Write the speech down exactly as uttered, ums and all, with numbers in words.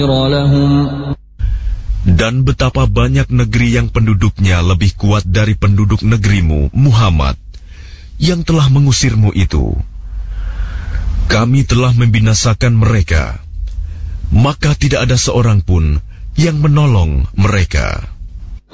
Dan betapa banyak negeri yang penduduknya lebih kuat dari penduduk negerimu, Muhammad, yang telah mengusirmu itu. Kami telah membinasakan mereka, maka tidak ada seorang pun yang menolong mereka.